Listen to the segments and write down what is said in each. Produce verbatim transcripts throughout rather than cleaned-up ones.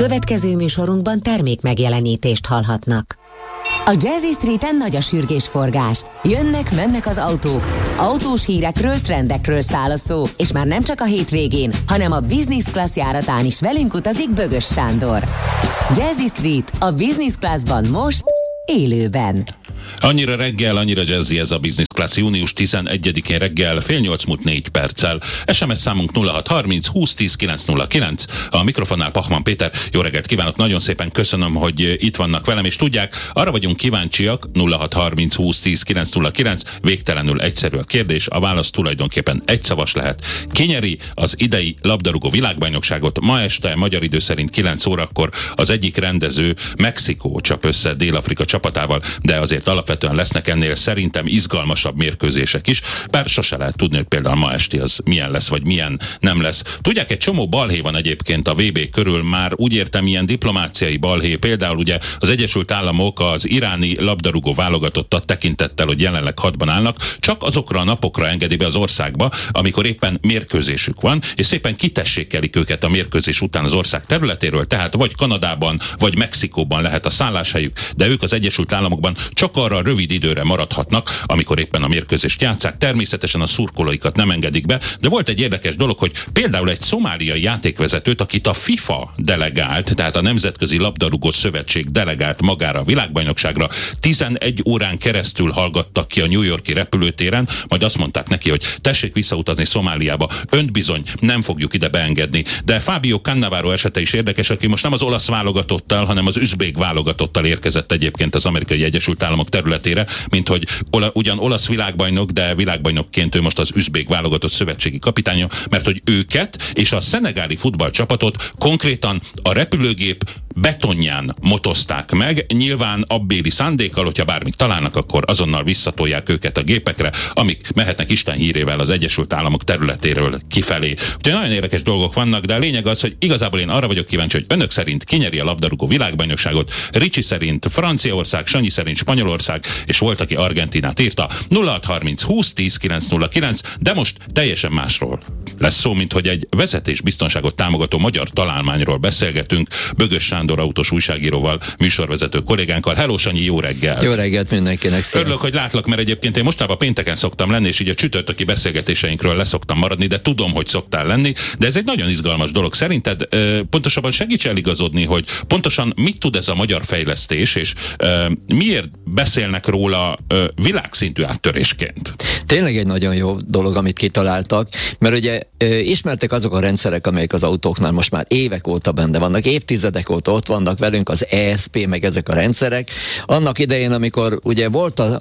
Következő műsorunkban termék megjelenítést hallhatnak. A Jazzy Streeten nagy a sürgésforgás. Jönnek, mennek az autók. Autós hírekről, trendekről száll a szó. És már nem csak a hétvégén, hanem a Business Class járatán is velünk utazik Bögös Sándor. Jazzy Street a Business Classban most élőben. Annyira reggel, annyira jazzy ez a Business Class június tizenegyedikén reggel, fél nyolc múlt négy perccel. es em es számunk nulla hat harminc húsz tíz kilenc nulla kilenc. A mikrofonnál Pachman Péter. Jó reggelt kívánok, nagyon szépen köszönöm, hogy itt vannak velem, és tudják, arra vagyunk kíváncsiak, nulla hat harminc húsz tíz kilenc nulla kilenc, végtelenül egyszerű a kérdés, a válasz tulajdonképpen egyszavas lehet. Ki nyeri az idei labdarúgó világbajnokságot? Ma este, magyar idő szerint kilenc órakor az egyik rendező, Mexikó csap össze Dél-Afrika csapatával, de azért alapvetően lesznek ennél szerintem izgalmasabb mérkőzések is, bár sose lehet tudni, hogy például ma esti az milyen lesz, vagy milyen nem lesz. Tudják, egy csomó balhé van egyébként a vé bé körül, már úgy értem, ilyen diplomáciai balhé, például ugye az Egyesült Államok az iráni labdarúgó válogatottat tekintettel, hogy jelenleg hadban állnak, csak azokra a napokra engedi be az országba, amikor éppen mérkőzésük van, és szépen kitessékelik őket a mérkőzés után az ország területéről, tehát vagy Kanadában, vagy Mexikóban lehet a szálláshelyük, de ők az Egyesült Államokban csak arra rövid időre maradhatnak, amikor éppen a mérkőzést játsszák. Természetesen a szurkolóikat nem engedik be, de volt egy érdekes dolog, hogy például egy szomáliai játékvezetőt, akit a FIFA delegált, tehát a Nemzetközi Labdarúgó Szövetség delegált magára a világbajnokságra, tizenegy órán keresztül hallgattak ki a New York-i repülőtéren, majd azt mondták neki, hogy tessék visszautazni Szomáliába, önt bizony nem fogjuk ide beengedni. De Fabio Cannavaro esete is érdekes, aki most nem az olasz válogatottal, hanem az üzbék válogatottal érkezett egyébként az Amerikai Egyesült Államok területére, mint hogy ola, ugyan olasz világbajnok, de világbajnokként ő most az üzbék válogatott szövetségi kapitánya, mert hogy őket és a szenegáli futballcsapatot konkrétan a repülőgép betonján motozták meg, nyilván abbéli szándékkal, hogyha bármit találnak, akkor azonnal visszatolják őket a gépekre, amik mehetnek Isten hírével az Egyesült Államok területéről kifelé. Úgyhogy nagyon érdekes dolgok vannak, de a lényeg az, hogy igazából én arra vagyok kíváncsi, hogy önök szerint kinyeri a labdarúgó világbajnokságot. Ricsi szerint Franciaország, Sanyi szerint Spanyolország, és volt, aki Argentinát írta. nulla hat harminc húsz tíz kilenc nulla kilenc, de most teljesen másról lesz szó, mint hogy egy vezetésbiztonságot támogató magyar találmányról beszélgetünk Bögös Sándor autós újságíróval, műsorvezető kollégánkkal. Hello, Sanyi, jó reggel! Jó reggelt mindenkinek! Szia. Örülök, hogy látlak, mert egyébként én mostában pénteken szoktam lenni, és így a csütörtöki beszélgetéseinkről leszoktam maradni, de tudom, hogy szoktál lenni, de ez egy nagyon izgalmas dolog. Szerinted ö, pontosabban segíts eligazodni, hogy pontosan mit tud ez a magyar fejlesztés, és ö, miért beszélnek róla ö, világszintű áttörésként? Tényleg egy nagyon jó dolog, amit kitaláltak, mert ugye ö, ismertek azok a rendszerek, amelyek az autóknál most már évek óta benne vannak, évtizedek óta ott vannak velünk az é es pé, meg ezek a rendszerek. Annak idején, amikor ugye volt a,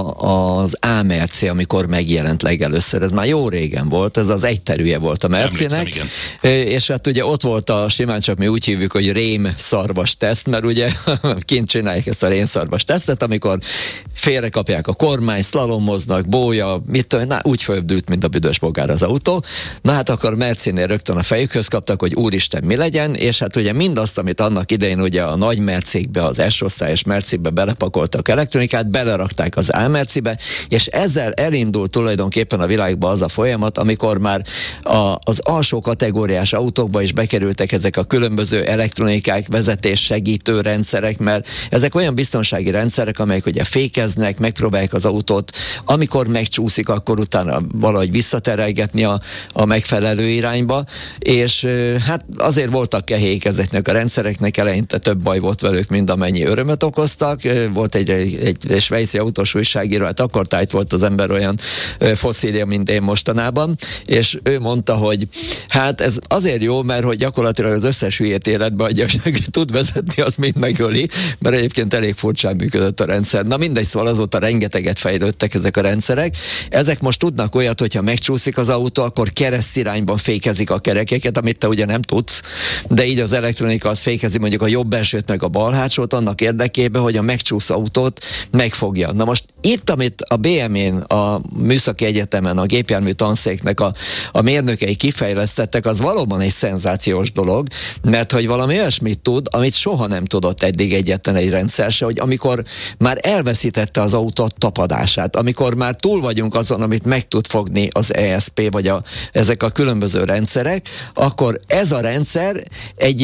a, az á Merci, amikor megjelent legelőször, ez már jó régen volt, ez az egyterűje volt a Mercinek, és hát ugye ott volt a, simán csak mi úgy hívjuk, hogy rém-szarvas teszt, mert ugye kint csinálják ezt a rém-szarvas tesztet, amikor félrekapják a kormány, szlalomoznak, bója, mit tudom, na, úgy fölbdült, mint a büdös bogár az autó. Na hát akkor Mercinél rögtön a fejükhöz kaptak, hogy úristen, mi legyen, és hát ugye mindazt, amit annak idején ugye a nagy Mercikbe, az S-osztályos Mercikbe belepakoltak elektronikát, belerakták az á Mercibe, és ezzel elindult tulajdonképpen a világban az a folyamat, amikor már a, az alsó kategóriás autókba is bekerültek ezek a különböző elektronikák, vezetés segítő rendszerek, mert ezek olyan biztonsági rendszerek, amelyek ugye fékeznek, megpróbálják az autót, amikor megcsúszik, akkor utána valahogy visszaterelgetni a, a megfelelő irányba, és hát azért voltak kehék ezeknek a rendszereknek, eleinte több baj volt velük, mint amennyi örömöt okoztak. Volt egy, egy, egy svájci autós újságíró, hát akkor tájt volt az ember olyan fosszília, mint én mostanában, és ő mondta, hogy hát ez azért jó, mert hogy gyakorlatilag az összes hülyét életbe adja, hogy tud vezetni, az mind megöli, mert egyébként elég furcsán működött a rendszer. Na mindegy, szóval azóta rengeteget fejlődtek ezek a rendszerek. Ezek most tudnak olyat, hogyha megcsúszik az autó, akkor keresztirányban fékezik a kerekeket, amit te ugye nem tudsz, de így az elektronika az fékezi mondjuk a jobb elsőt meg a bal hátsót annak érdekében, hogy a megcsúsz autót megfogja. Na most itt, amit a bé em é-n, a Műszaki Egyetemen, a gépjármű tanszéknek a, a mérnökei kifejlesztettek, az valóban egy szenzációs dolog, mert hogy valami olyasmit tud, amit soha nem tudott eddig egyetlen egy rendszer se, hogy amikor már elveszítette az autó tapadását, amikor már túl vagyunk azon, amit meg tud fogni az é es pé, vagy a, ezek a különböző rendszerek, akkor ez a rendszer egy ilyen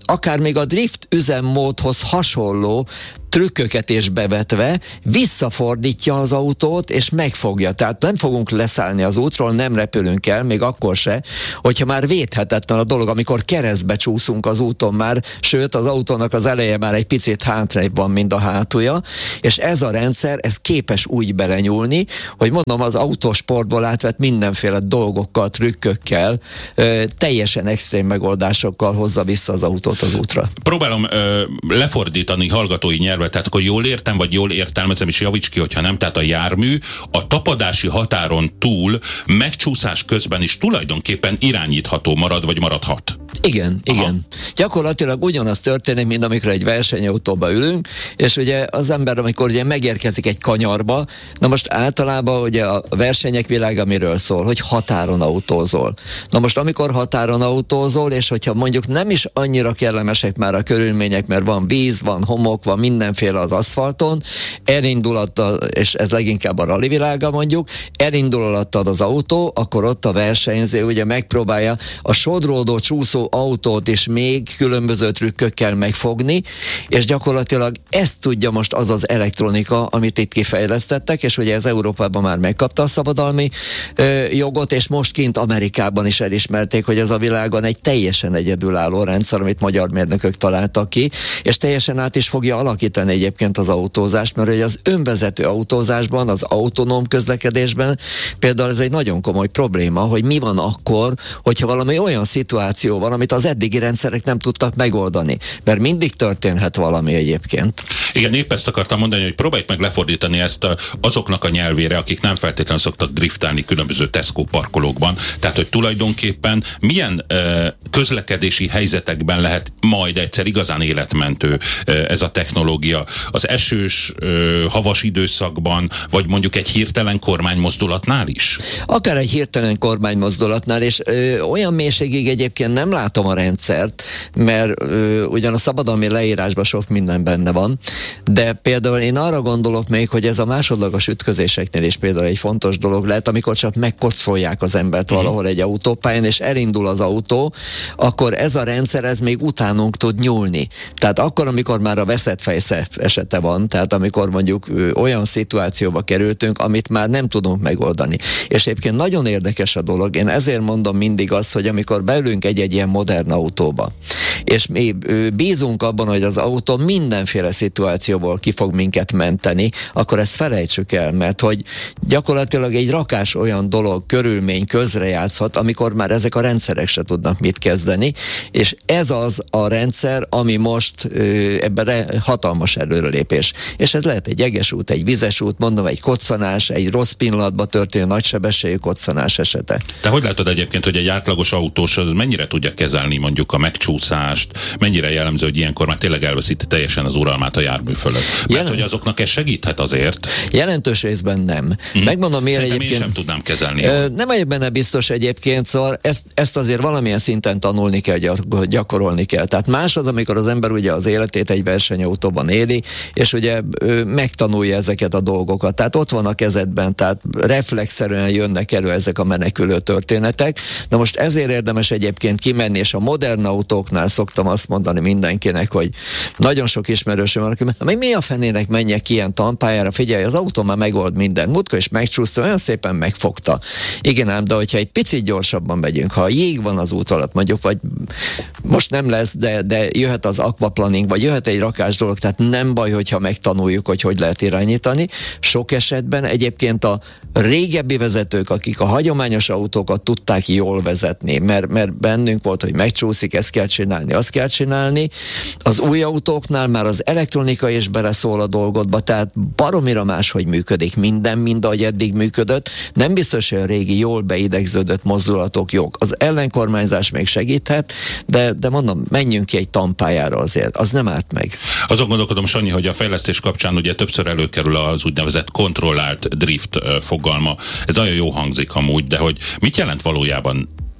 akár még a drift üzemmódhoz hasonló trükköket is bevetve visszafordítja az autót, és megfogja. Tehát nem fogunk leszállni az útról, nem repülünk el, még akkor se, hogyha már védhetetlen a dolog, amikor keresztbe csúszunk az úton már, sőt az autónak az eleje már egy picit hátrébb van, mint a hátulja, és ez a rendszer, ez képes úgy belenyúlni, hogy mondom, az autósportból átvett mindenféle dolgokkal, trükkökkel, ö, teljesen extrém megoldásokkal hozza vissza az autót az útra. Próbálom ö, lefordítani hallgatói nyelv, tehát akkor jól értem, vagy jól értelmezem, és javíts ki, hogyha nem, tehát a jármű a tapadási határon túl megcsúszás közben is tulajdonképpen irányítható marad, vagy maradhat. Igen, Aha. igen. Gyakorlatilag ugyanaz történik, mint amikor egy versenyautóba ülünk, és ugye az ember, amikor ugye megérkezik egy kanyarba, na most általában ugye a versenyek világa miről szól, hogy határon autózol. Na most amikor határon autózol, és hogyha mondjuk nem is annyira kellemesek már a körülmények, mert van víz, van homok, van mindenféle az aszfalton, elindul alatta, és ez leginkább a rali világa mondjuk, elindul alattad az autó, akkor ott a versenyző ugye megpróbálja a sodródó, csúszó autót is még különböző trükkökkel megfogni, és gyakorlatilag ezt tudja most az az elektronika, amit itt kifejlesztettek, és ugye ez Európában már megkapta a szabadalmi ö, jogot, és most kint Amerikában is elismerték, hogy ez a világon egy teljesen egyedülálló rendszer, amit magyar mérnökök találtak ki, és teljesen át is fogja alakítani egyébként az autózást, mert ugye az önvezető autózásban, az autonóm közlekedésben például ez egy nagyon komoly probléma, hogy mi van akkor, hogyha valami olyan szituáció van, amit az eddigi rendszerek nem tudtak megoldani, mert mindig történhet valami egyébként. Igen, épp ezt akartam mondani, hogy próbáljuk meg lefordítani ezt a, azoknak a nyelvére, akik nem feltétlenül szoktak driftelni különböző Tesco parkolókban. Tehát, hogy tulajdonképpen milyen ö, közlekedési helyzetekben lehet majd egyszer igazán életmentő ö, ez a technológia. Az esős, ö, havas időszakban, vagy mondjuk egy hirtelen kormánymozdulatnál is? Akár egy hirtelen kormánymozdulatnál, és ö, olyan mélységig egyébként nem látom a rendszert, mert ö, ugyan a szabadalmi leírásban sok minden benne van, de például én arra gondolok még, hogy ez a másodlagos ütközéseknél is például egy fontos dolog lehet, amikor csak megkocolják az embert uh-huh. valahol egy autópályán, és elindul az autó, akkor ez a rendszer, ez még utánunk tud nyúlni. Tehát akkor, amikor már a veszett fejsze esete van, tehát amikor mondjuk ö, olyan szituációba kerültünk, amit már nem tudunk megoldani. És egyébként nagyon érdekes a dolog, én ezért mondom mindig azt, hogy amikor beülünk egy-egy ilyen modern autóba, és mi ö, bízunk abban, hogy az autó mindenféle szituációból ki fog minket menteni, akkor ezt felejtsük el, mert hogy gyakorlatilag egy rakás olyan dolog, körülmény közrejátszhat, amikor már ezek a rendszerek se tudnak mit kezdeni, és ez az a rendszer, ami most ö, ebben hatalmas előrelépés. És ez lehet egy jeges út, egy vizes út, mondom, egy koccanás, egy rossz pillanatban történő nagysebességű koccanás esete. Te hogy látod egyébként, hogy egy átlagos autós az mennyire tudja kezelni mondjuk a megcsúszást, mennyire jellemző, hogy ilyenkor már tényleg elveszíti teljesen az uralmát a jármű fölött? Mert Jelen... hogy azoknak ez segíthet azért? Jelentős részben nem. Hmm. Megmondom, miért egyébként... én sem tudnám kezelni. Ö, nem vagyok benne biztos egyébként, szóval ezt, ezt azért valamilyen szinten tanulni kell, gyakorolni kell. Tehát más az, amikor az ember ugye az életét egy versenyautóban éli, és ugye ö, megtanulja ezeket a dolgokat. Tehát ott van a kezedben, tehát reflexzerűen jönnek elő ezek a menekülő történetek. Na most ezért érdemes egyébként kimenni, és a modern autóknál szoktam azt mondani mindenkinek, hogy nagyon sok ismerősöm van, aki mi a fenének menjek ilyen tanpályára, figyelj, az autó már megold mindent. Múltkor is megcsúszta, olyan szépen megfogta. Igen ám, de hogyha egy picit gyorsabban megyünk, ha jég van az út alatt, mondjuk, vagy most nem lesz, de, de jöhet az aquaplaning, vagy jöhet egy rakás dolog, tehát nem baj, hogyha megtanuljuk, hogy hogy lehet irányítani. Sok esetben egyébként a régebbi vezetők, akik a hagyományos autókat tudták jól vezetni, mert, mert bennünk volt, hogy megcsúszik, ezt kell csinálni, azt kell csinálni. Az új autóknál már az elektronika is beleszól a dolgodba, tehát baromira máshogy működik minden, mind ahogy eddig működött. Nem biztos, hogy a régi jól beidegződött mozdulatok jók. Az ellenkormányzás még segíthet, de, de mondom, menjünk ki egy tanpályára azért, az nem árt meg. Azon gondolkodom, Sanyi, hogy a fejlesztés kapcsán ugye többször előkerül az úgynevezett kontrollált drift fogalma. Ez nagyon jó hangzik amúgy, de hogy mit jelent valójában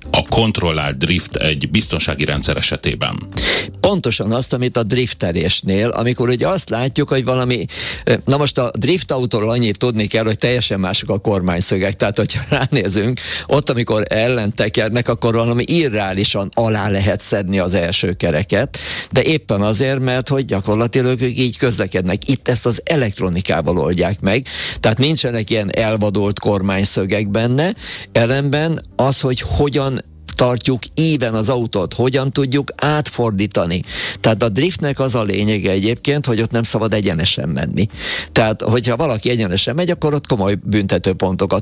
a kontrollált drift egy biztonsági rendszer esetében? Pontosan azt, amit a driftelésnél, amikor ugye azt látjuk, hogy valami, na most a drift autóról annyit tudni kell, hogy teljesen mások a kormányszögek, tehát hogyha ránézünk, ott amikor ellentekernek, akkor valami irreálisan alá lehet szedni az első kereket, de éppen azért, mert hogy gyakorlatilag ők így közlekednek. Itt ezt az elektronikával oldják meg, tehát nincsenek ilyen elvadult kormányszögek benne, ellenben az, hogy hogyan tartjuk íven az autót, hogyan tudjuk átfordítani. Tehát a driftnek az a lényege egyébként, hogy ott nem szabad egyenesen menni. Tehát, hogyha valaki egyenesen megy, akkor ott komoly büntetőpontokat